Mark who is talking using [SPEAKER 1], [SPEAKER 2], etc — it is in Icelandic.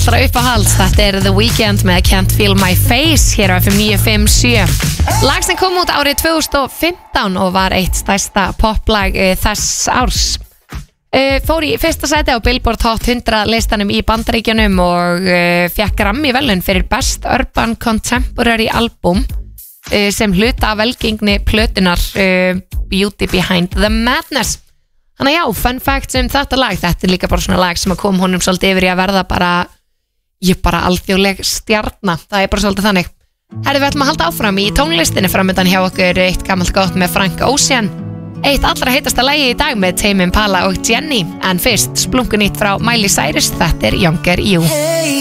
[SPEAKER 1] allra uppáhalds, þetta The Weeknd með Can't Feel My Face hér á FM 957. Lag sem kom út árið 2015 og var eitt stærsta poplag þess árs. Fór í fyrsta sæti á Billboard Hot 100 listanum í Bandaríkjunum og fékk Grammy verðlaun fyrir Best Urban Contemporary Album sem hluta af velgengni plötunar Beauty Behind the Madness. Þannig já, fun facts þetta lag. Þetta líka bara svona lag sem kom honum svolítið yfir í að verða bara alþjóðleg stjarna. Það bara svolítið þannig. Herðu, við ætlum að halda áfram í tónlistinni framöndan hjá okkur eitt gamalt gott með Frank Ocean. Eitt allra heitasta lagi í dag með Tame Impala og Jenny. En fyrst splunkunýtt frá Miley Cyrus, þetta Younger You.